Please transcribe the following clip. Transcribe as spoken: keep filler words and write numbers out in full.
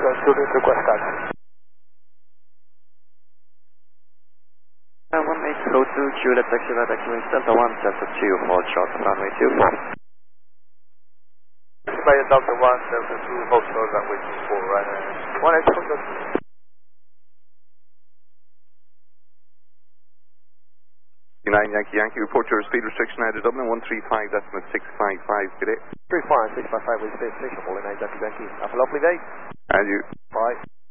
John Juliet, request taxi. Uh, one eight zero two, Juliet, taxi by taxi wings, Delta one, Delta two, hold short, runway two four. By Delta one, Delta two, hold short, runway two four, right. one eight zero two. nine Yankee Yankee, report your speed restriction out of Dublin, one three five, decimal six five five, good day. three five, six five five, with space station, holding nine Yankee Yankee. Have a lovely day. And you. Bye.